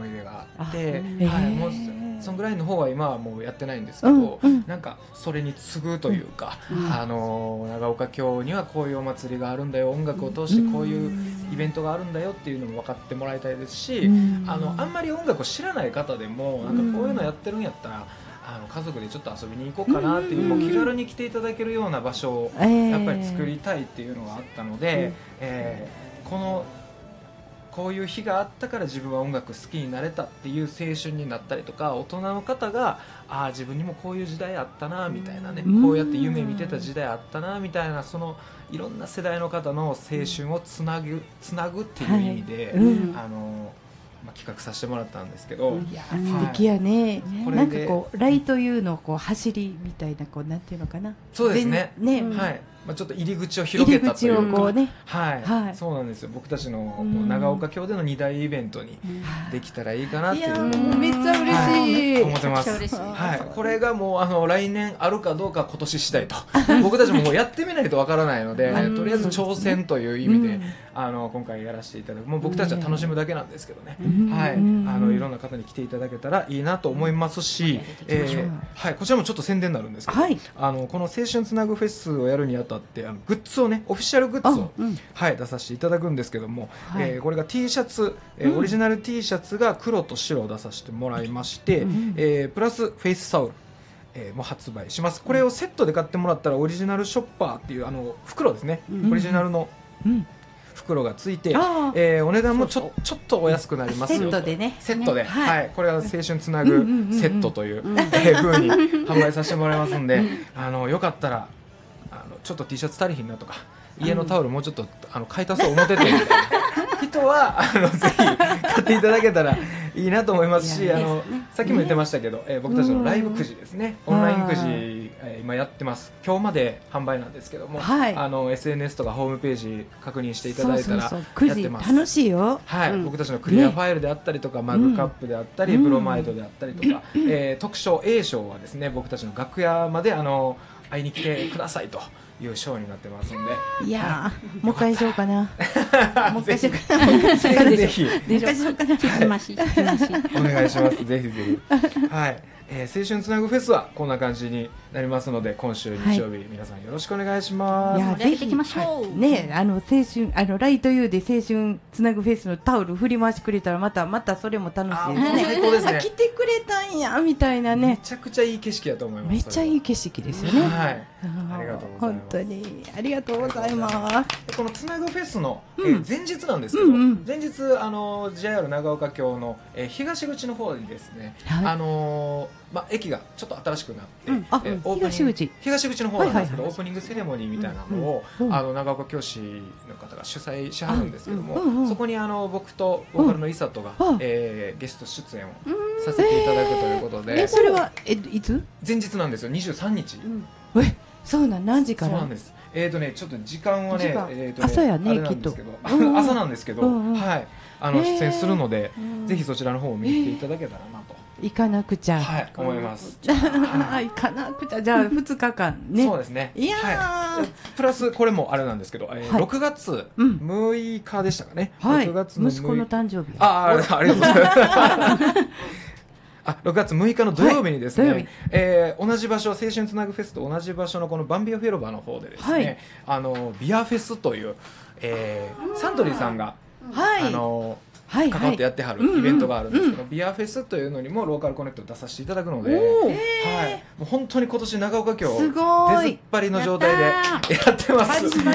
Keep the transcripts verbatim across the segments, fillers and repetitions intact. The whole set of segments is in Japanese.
思い出があって、 あ、 はい、もうそのぐらいの方は今はもうやってないんですけど、うんうん、なんかそれに次ぐというか、うん、あの長岡京にはこういうお祭りがあるんだよ、音楽を通してこういうイベントがあるんだよっていうのも分かってもらいたいですし、うん、あのあんまり音楽を知らない方でもなんかこういうのやってるんやったら、あの家族でちょっと遊びに行こうかなっていう、もう気軽に来ていただけるような場所をやっぱり作りたいっていうのがあったので、えー、このこういう日があったから自分は音楽好きになれたっていう青春になったりとか、大人の方がああ自分にもこういう時代あったなみたいなね、こうやって夢見てた時代あったなみたいな、そのいろんな世代の方の青春をつなぐつなぐっていう意味で、はい、うん、あのまあ、企画させてもらったんですけど、 いや素敵やね、はい、なんかこうライというのこう走りみたいな、こうなんていうのかな、 そうですね、ね、はい、まあ、ちょっと入り口を広げたというか、ね、はい、はい、そうなんですよ。僕たちの長岡京でのに大イベントにできたらいいかなっていう、 いやもうめっちゃ嬉しい、はい、 思ってます。はい、これがもうあの来年あるかどうか今年次第と僕たちももうやってみないとわからないのでとりあえず挑戦という意味で、うん、あの今回やらせていただく、もう僕たちは楽しむだけなんですけどね、うん、はい、あのいろんな方に来ていただけたらいいなと思いますし、えーはい、こちらもちょっと宣伝になるんですけど、はい、あのこの青春つなぐフェスをやるにあたってあのグッズをね、オフィシャルグッズを、うん、はい、出させていただくんですけども、はい、えー、これが T シャツ、えーうん、オリジナル T シャツが黒と白を出させてもらいまして、うん、えー、プラスフェイスタオル、えー、も発売します。これをセットで買ってもらったらオリジナルショッパーっていうあの袋ですね、うん、オリジナルの、うん、袋がついて、えー、お値段もち ょ, そうそうちょっとお安くなりますよ。 セットでね、 セットで、ね、はいはい、これは青春つなぐセットという風に販売させてもらいますんで、あのよかったらあのちょっと T シャツ足りひんなとか、家のタオルもうちょっとあの買い足そう思っててみたいな人はあのぜひ買っていただけたらいいなと思いますし、あのさっきも言ってましたけど、えー、僕たちのライブくじですね、オンラインくじ、えー、今やってます。今日まで販売なんですけども、はい、あの エスエヌエス とかホームページ確認していただいたらやってます。 くじ楽しいよ、 はい、うん、僕たちのクリアファイルであったりとか、ね、マグカップであったり、うん、ブロマイドであったりとか、うん、えー、特賞 A 賞はですね、僕たちの楽屋まであの会いに来てくださいというショーになってますんで、 いやー、もう一回しようかなもう一回しようかなぜひもう一回しようかな聞きまし聞きましお願いします。ぜひぜひはい、えー、青春つなぐフェスはこんな感じになりますので、今週日曜日、はい、皆さんよろしくお願いします。 いや、ぜひ行きましょう、はい、ね、あの青春あのライトユーで青春つなぐフェスのタオル振り回してくれたらまたまたそれも楽しいですね。 最高ですね。 来てくれたんやみたいなね、 めちゃくちゃいい景色だと思います。 めっちゃいい景色ですよね、 はい、ありがとうございます。 本当にありがとうございます。 このつなぐフェスの、えー、前日なんですけど、うんうん、前日あの ジェイアール 長岡京の、えー、東口の方にですね、はい、あのーまあ、駅がちょっと新しくなって、うん、あ、えー、オープニング東口東口の方なんですけど、はいはいはい、オープニングセレモニーみたいなのを、うんうん、あの長岡京市の方が主催しはるんですけども、うんうん、そこにあの僕とボーカルのイサトが、うん、えー、ゲスト出演をさせていただくということで、 えー、それはえいつ？ 前日なんですよ、にじゅうさんにち、 うん、え、そうなん、何時から？ そうなんです。えーとね、ちょっと時間はね、えーとね、 朝やね、 あれなんですけど、朝なんですけど、うんうん、はい、あの出演するので、えー、ぜひそちらの方を見ていただけたらなと。 行かなくちゃ、 はい、思います。 行かなくちゃ、じゃあふつかかんね。 そうですね。 いやー、 はい、プラスこれもあれなんですけど、えーはい、ろくがつむいかでしたかね。 はい、 ろくがつの息子の誕生日。 ああ、ありがとうございます。あ、ろくがつむいかの土曜日にですね、はい、えー、同じ場所、青春つなぐフェスと同じ場所のこのバンビオ広場の方でですね、はい、あのビアフェスという、えー、サントリーさんが、はい、あの関わってやってはるイベントがあるんですけど、うんうん、ビアフェスというのにもローカルコネクトを出させていただくので、はい、もう本当に今年長岡京出ずっぱりの状態でやってます。はい、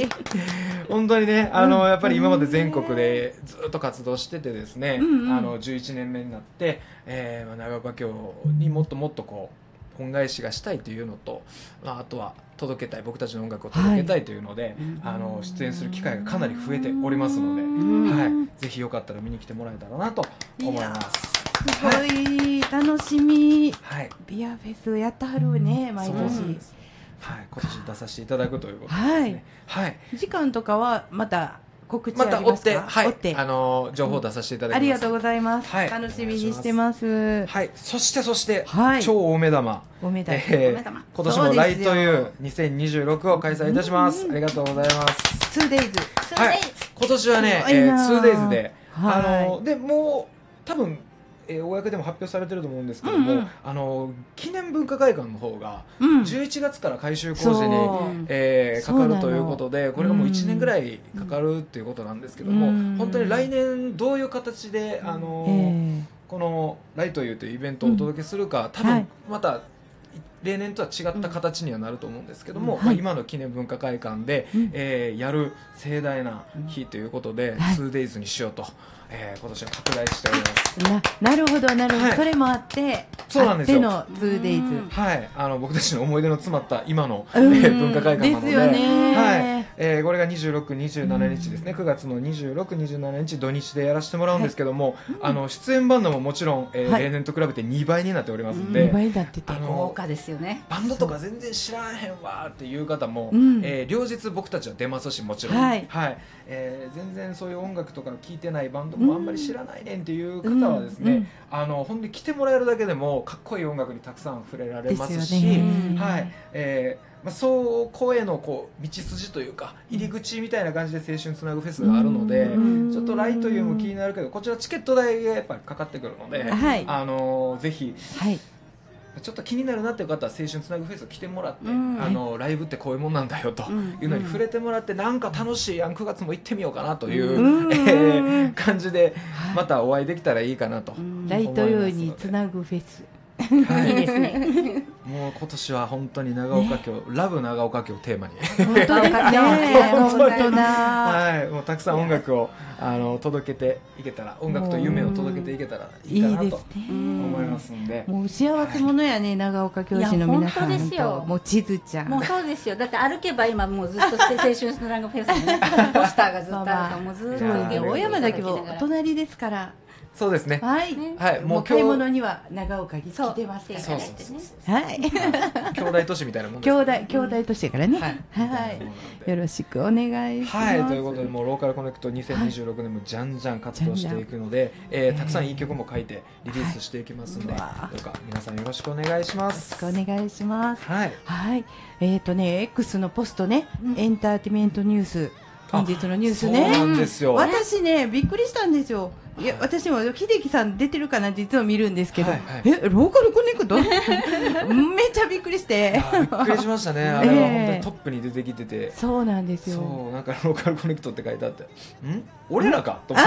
本当にね、あの、うん、やっぱり今まで全国でずっと活動しててですね、うんうん、あのじゅういちねんめになって、えー、長岡京にもっともっとこう恩返しがしたいというのと、まあ、あとは届けたい、僕たちの音楽を届けたいというので、はい、あの出演する機会がかなり増えておりますので、はい、ぜひよかったら見に来てもらえたらなと思います。 すごい楽しみ、はい、ビアフェスやってはるね、毎年。 はい、今年出させていただくということですね。はい、はい、 時間とかはまた告知ありますか？ また追って、はい、追ってあの情報を出させていただきます、うん、 ありがとうございます、はい、楽しみにしてます。 はい、そしてそして、はい、超大目玉、 大目玉、 えー、今年もライトユーにせんにじゅうろくを開催いたします、うん、ありがとうございます。 ツーデイズ、 はい、今年はね、えー、ツーデイズで、はい、あのでもう多分えー、公でも発表されてると思うんですけども、うんうん、あの記念文化会館の方がじゅういちがつから改修工事に、うんえー、かかるということで、これがもういちねんぐらいかかるっていうことなんですけども、うん、本当に来年どういう形で、あのーえー、このライトユーというイベントをお届けするか、うん、多分また、はい、例年とは違った形にはなると思うんですけども、うんまあ、今の記念文化会館で、うんえー、やる盛大な日ということで、うん、ツーデイズにしようと、えー、今年は拡大しております。 な, なるほどなるほど、はい、それもあってそうなんですよ、 あっての ツーデイズ、 はい、あの僕たちの思い出の詰まった今の、えー、文化会館なので、ですよね、はいえー、これがにじゅうろく、にじゅうしちにちですね、くがつのにじゅうろく、にじゅうしちにち土日でやらせてもらうんですけども、はい、あの出演バンドももちろん、えーはい、例年と比べてにばいになっておりますので、 にばいになってて豪華ですよね。 バンドとか全然知らへんわっていう方も、うんえー、両日僕たちは出ますし、もちろん、はいはいえー、全然そういう音楽とか聴いてないバンドもあんまり知らないねんっていう方はですね、うんうん、あの本当に来てもらえるだけでもかっこいい音楽にたくさん触れられますし、はいえーまあ、そう声のこう道筋というか入り口みたいな感じで青春つなぐフェスがあるので、ちょっとライトユーも気になるけど、こちらチケット代がやっぱりかかってくるので、はい、あのー、ぜひ、はいちょっと気になるなっていう方は青春つなぐフェスを来てもらって、うん、あのライブってこういうもんなんだよというのに触れてもらって、なんか楽しいやんくがつも行ってみようかなという、うんえー、感じでまたお会いできたらいいかなと思いますので、 ライトユーにつなぐフェスはい、 いいですね。 もう今年は本当に長岡京、ね、ラブ長岡京をテーマに本当ですね本当だ、 はい、もうたくさん音楽をあの届けていけたら、音楽と夢を届けていけたらいいかなと思いますんで、 もう幸せ者やね、はい、長岡京市の皆さん。 本当ですよ、 もう地図ちゃんもうそうですよ、だって歩けば今もうずっと青春ストラングフェスのねポスターがずっとあるから、もうずっと大山だけどお隣ですから。 そうですね。 はい。 はい。 もう買い物には長岡に来てますから。 そうそうそうそう。 はい。 兄弟都市みたいなもんです。 兄弟兄弟都市からね。はい。よろしくお願いします。 はい。ということでもうローカルコネクトにせんにじゅうろくねんもじゃんじゃん活動していくので、えたくさんいい曲も書いてリリースしていきますので、どうか皆さんよろしくお願いします。 よろしくお願いします。 はい。 はい。えっとね X のポストね、エンターテイメントニュース。本日のニュースね。 そうなんですよ。 私ねびっくりしたんですよ。いや私も秀樹さん出てるかなっていつも見るんですけど、はいはい、えローカルコネクトめっちゃびっくりしてびっくりしましたね。あれは本当にトップに出てきてて、えー、 そうなんですよ。 そうなんかローカルコネクトって書いてあって、ん俺らかと思って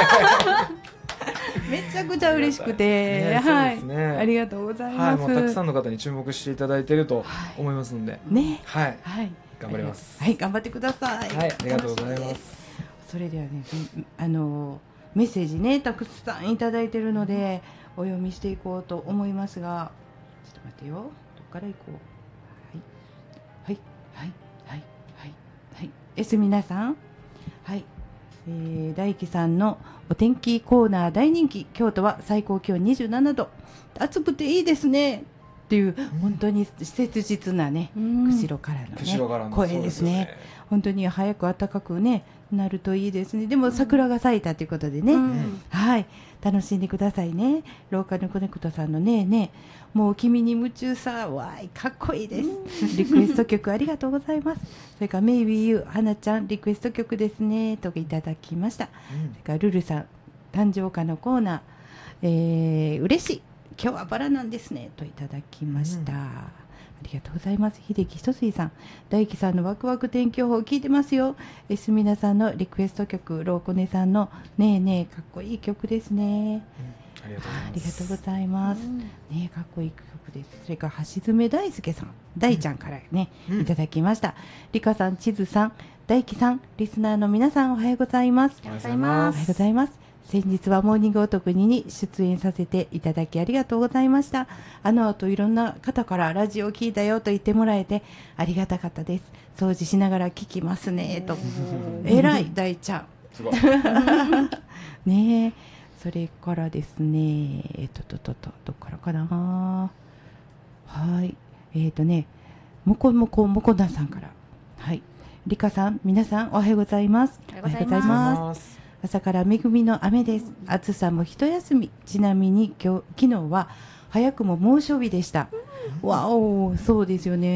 めちゃくちゃ嬉しくて、ね、はい、ね、ありがとうございます。 はい、もうたくさんの方に注目していただいていると思いますので、はい、 ね、 はい、 はい、 頑張ります。 はい、頑張ってください。 はい、ありがとうございます。 それではね、あのメッセージねたくさんいただいているのでお読みしていこうと思いますが、ちょっと待ってよ、どこから行こう。はいはいはいはいはいはい。えすみなさん、はい、えー、大輝さんのお天気コーナー大人気。京都は最高気温にじゅうななど、暑くていいですねっていう、うん、本当に切実なね、釧路からのね、 釧路からの声ですね。本当に早く暖かくねなるといいですね。でも桜が咲いたということでね、うん、はい楽しんでくださいね。ローカルコネクトさんのねえねえもう君に夢中さわいかっこいいです、うん、リクエスト曲ありがとうございます。それから Maybe You 花ちゃんリクエスト曲ですねといただきました、うん、それからルルさん誕生花のコーナー、えー、嬉しい今日はバラなんですねといただきました、うん、ありがとうございます。秀樹ひとすいさん、大輝さんのワクワク天気予報聞いてますよ。えすみなさんのリクエスト曲、ローコネさんのねえねえかっこいい曲ですね、 うん、ありがとうございます。 ありがとうございます、うん、ねえかっこいい曲です。それから橋爪大輔さん、大ちゃんからね、うん、いただきました。りかさん、ちずさん、大輝さん、リスナーの皆さんおはようございます。 おはようございます。 おはようございます。先日はモーニングお得にに出演させていただきありがとうございました。あの後いろんな方からラジオを聞いたよと言ってもらえてありがたかったです。掃除しながら聞きますねと。えらい大ちゃんすごいねえ。それからですねえっととととどっからかな。はいえっとねもこもこもこなさんからはいりかさん皆さんおはようございます。 おはようございます。 朝から恵みの雨です。暑さも一休み。ちなみに今日昨日は早くも猛暑日でした。わおそうですよね。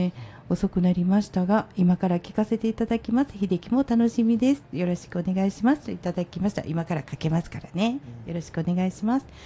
遅くなりましたが今から聞かせていただきます。秀樹も楽しみです。よろしくお願いしますといただきました。今からかけますからね。よろしくお願いします。